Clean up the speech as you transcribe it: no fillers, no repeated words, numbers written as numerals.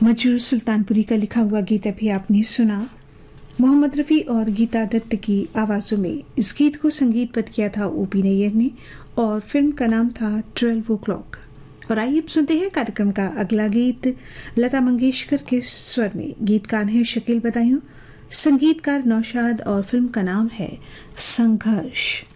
मजरूर सुल्तानपुरी का लिखा हुआ गीत अभी आपने सुना। मोहम्मद रफ़ी और गीता दत्त की आवाज़ों में इस गीत को संगीतबद्ध किया था ओपी नैयर ने और फिल्म का नाम था 12 o'clock। और आइए अब सुनते हैं कार्यक्रम का अगला गीत लता मंगेशकर के स्वर में। गीतकार हैं शकील बदायूं, संगीतकार नौशाद और फिल्म का नाम है संघर्ष।